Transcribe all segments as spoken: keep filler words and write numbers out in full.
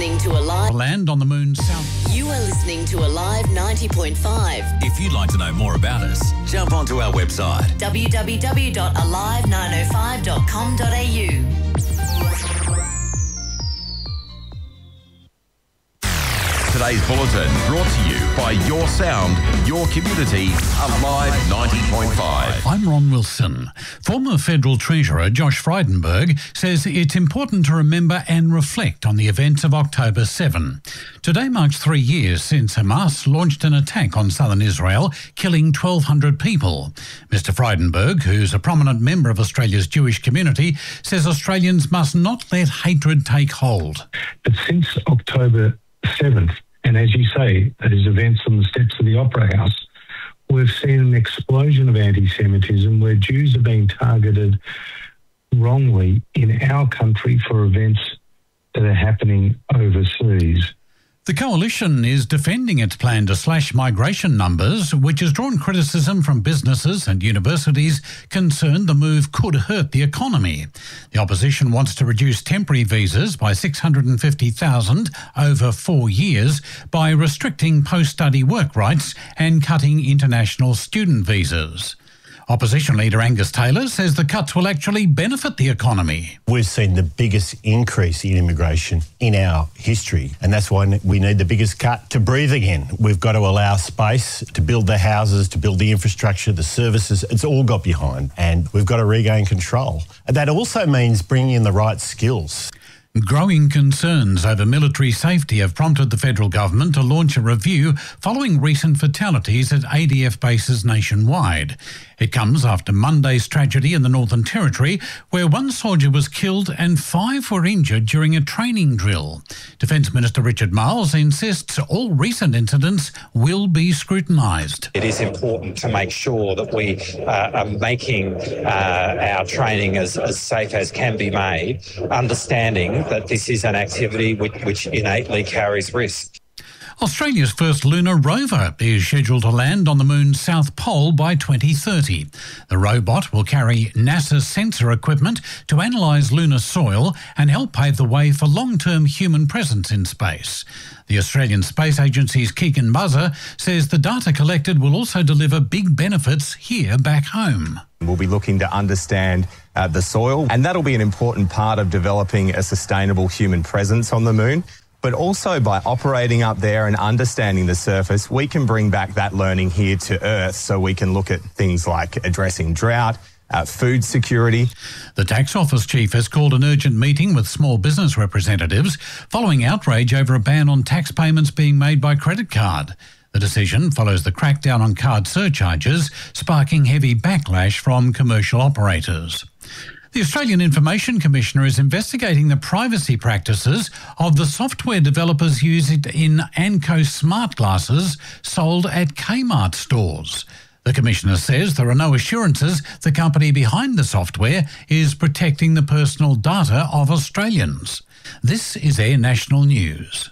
listening to Alive. Land on the Moon South. You are listening to Alive ninety point five. If you'd like to know more about us, jump onto our website w w w dot alive nine oh five dot com dot a u. Today's bulletin brought to you by Your Sound, Your Community, Alive ninety point five. I'm Ron Wilson. Former Federal Treasurer Josh Frydenberg says it's important to remember and reflect on the events of October seventh. Today marks three years since Hamas launched an attack on southern Israel, killing twelve hundred people. Mister Frydenberg, who's a prominent member of Australia's Jewish community, says Australians must not let hatred take hold. But since October seventh, and as you say, those events on the steps of the Opera House, we've seen an explosion of anti-Semitism where Jews are being targeted wrongly in our country for events that are happening overseas. The Coalition is defending its plan to slash migration numbers, which has drawn criticism from businesses and universities concerned the move could hurt the economy. The opposition wants to reduce temporary visas by six hundred fifty thousand over four years by restricting post-study work rights and cutting international student visas. Opposition leader Angus Taylor says the cuts will actually benefit the economy. We've seen the biggest increase in immigration in our history, and that's why we need the biggest cut to breathe again. We've got to allow space to build the houses, to build the infrastructure, the services. It's all got behind, and we've got to regain control. And that also means bringing in the right skills. Growing concerns over military safety have prompted the federal government to launch a review following recent fatalities at A D F bases nationwide. It comes after Monday's tragedy in the Northern Territory, where one soldier was killed and five were injured during a training drill. Defence Minister Richard Marles insists all recent incidents will be scrutinised. It is important to make sure that we uh, are making uh, our training as, as safe as can be made, understanding that this is an activity which, which innately carries risk. Australia's first lunar rover is scheduled to land on the moon's south pole by twenty thirty. The robot will carry NASA's sensor equipment to analyse lunar soil and help pave the way for long-term human presence in space. The Australian Space Agency's Keegan Buzzer says the data collected will also deliver big benefits here back home. We'll be looking to understand uh, the soil, and that'll be an important part of developing a sustainable human presence on the moon. But also by operating up there and understanding the surface, we can bring back that learning here to Earth so we can look at things like addressing drought, uh, food security. The Tax Office Chief has called an urgent meeting with small business representatives following outrage over a ban on tax payments being made by credit card. The decision follows the crackdown on card surcharges, sparking heavy backlash from commercial operators. The Australian Information Commissioner is investigating the privacy practices of the software developers used in Anko smart glasses sold at Kmart stores. The Commissioner says there are no assurances the company behind the software is protecting the personal data of Australians. This is Air National News.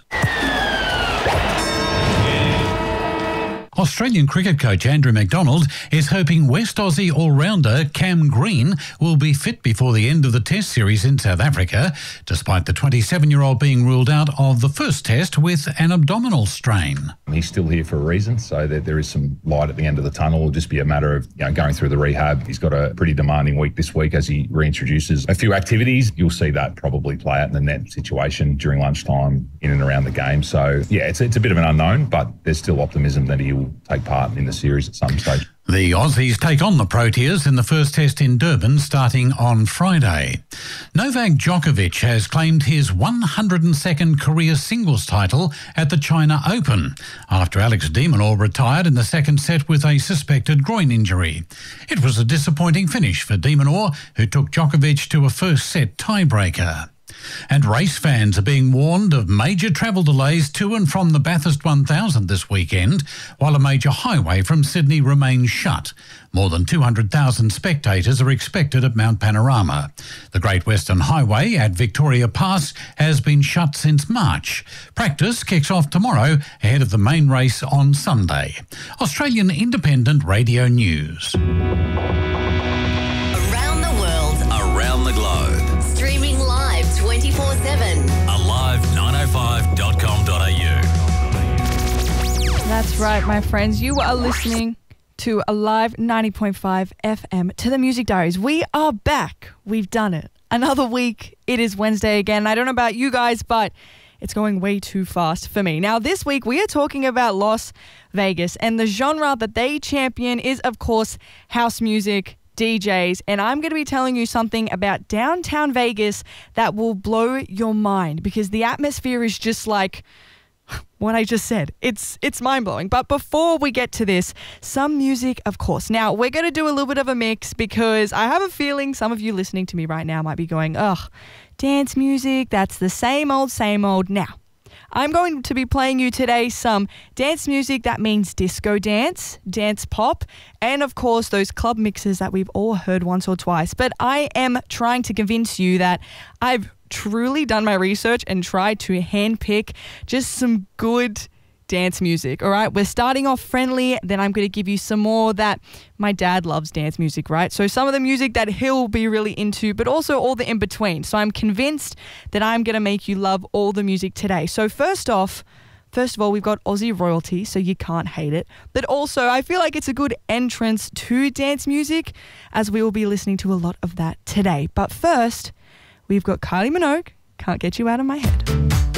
Australian cricket coach Andrew McDonald is hoping West Aussie all-rounder Cam Green will be fit before the end of the Test series in South Africa, despite the twenty-seven-year-old being ruled out of the first Test with an abdominal strain. He's still here for a reason, so that there is some light at the end of the tunnel. It'll just be a matter of you know, going through the rehab. He's got a pretty demanding week this week as he reintroduces a few activities. You'll see that probably play out in the net situation during lunchtime in and around the game. So, yeah, it's, it's a bit of an unknown, but there's still optimism that he'll take part in the series at some stage. The Aussies take on the Proteas in the first Test in Durban starting on Friday. Novak Djokovic has claimed his one hundred second career singles title at the China Open after Alex de Minaur retired in the second set with a suspected groin injury. It was a disappointing finish for de Minaur, who took Djokovic to a first set tiebreaker. And race fans are being warned of major travel delays to and from the Bathurst one thousand this weekend, while a major highway from Sydney remains shut. More than two hundred thousand spectators are expected at Mount Panorama. The Great Western Highway at Victoria Pass has been shut since March. Practice kicks off tomorrow ahead of the main race on Sunday. Australian Independent Radio News. Around the world, around the globe. streaming live twenty-four seven. Alive nine oh five That's right, my friends. You are listening to Alive ninety point five F M to the Music Diaries. We are back. We've done it. Another week. It is Wednesday again. I don't know about you guys, but it's going way too fast for me. Now, this week we are talking about Las Vegas, and the genre that they champion is, of course, house music, D Js, and I'm going to be telling you something about downtown Vegas that will blow your mind because the atmosphere is just like what I just said. It's it's mind-blowing. But before we get to this, some music, of course. Now, we're going to do a little bit of a mix because I have a feeling some of you listening to me right now might be going, ugh, dance music, that's the same old, same old. Now, I'm going to be playing you today some dance music that means disco dance, dance pop, and of course those club mixes that we've all heard once or twice. But I am trying to convince you that I've truly done my research and tried to handpick just some good dance music. All right, we're starting off friendly, then I'm going to give you some more that my dad loves dance music, right? So some of the music that he'll be really into, but also all the in between. So I'm convinced that I'm going to make you love all the music today. So first off, First of all, we've got Aussie royalty, so you can't hate it. But also, I feel like it's a good entrance to dance music, as we will be listening to a lot of that today. But first, we've got Kylie Minogue, Can't Get You Out of My Head.